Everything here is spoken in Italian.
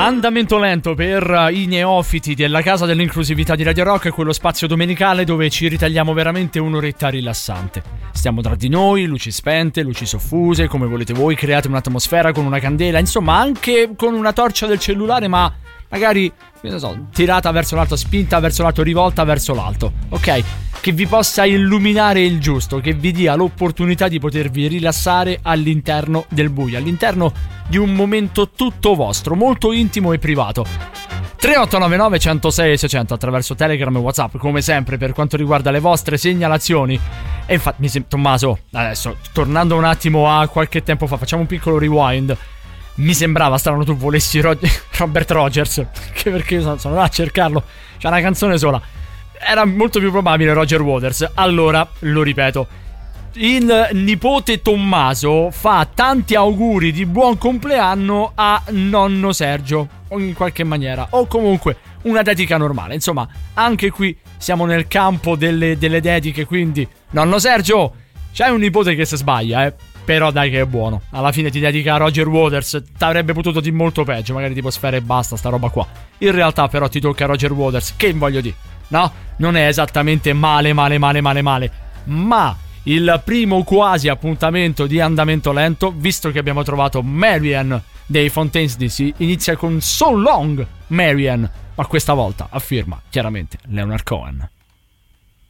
Andamento lento per i neofiti della casa dell'inclusività di Radio Rock, quello spazio domenicale dove ci ritagliamo veramente un'oretta rilassante. Stiamo tra di noi, luci spente, luci soffuse, come volete voi, create un'atmosfera con una candela, insomma anche con una torcia del cellulare, ma magari, non so, tirata verso l'alto, spinta verso l'alto, rivolta verso l'alto, ok? Che vi possa illuminare il giusto, che vi dia l'opportunità di potervi rilassare all'interno del buio, all'interno di un momento tutto vostro, molto intimo e privato. 3899 106 600 attraverso Telegram e WhatsApp, come sempre, per quanto riguarda le vostre segnalazioni. E infatti, Tommaso, adesso, tornando un attimo a qualche tempo fa, facciamo un piccolo rewind. Mi sembrava strano tu volessi Robert Rogers, perché io sono andato a cercarlo, c'è una canzone sola. Era molto più probabile Roger Waters. Allora, lo ripeto, il nipote Tommaso fa tanti auguri di buon compleanno a nonno Sergio, o in qualche maniera, o comunque una dedica normale. Insomma, anche qui siamo nel campo delle dediche, quindi nonno Sergio, c'hai un nipote che si sbaglia, però dai che è buono. Alla fine ti dedica a Roger Waters. T'avrebbe potuto di molto peggio, magari tipo Sfera e basta, sta roba qua. In realtà però ti tocca Roger Waters, che voglio dire, no? Non è esattamente male. Ma il primo quasi appuntamento di Andamento lento, visto che abbiamo trovato Marianne dei Fontaines DC, inizia con So Long Marianne, ma questa volta a firma chiaramente Leonard Cohen.